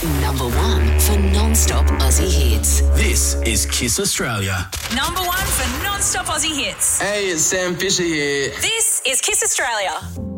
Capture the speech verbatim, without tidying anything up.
Number one for non-stop Aussie hits. This is Kiss Australia. Number one for non-stop Aussie hits. Hey, it's Sam Fisher here. This is Kiss Australia.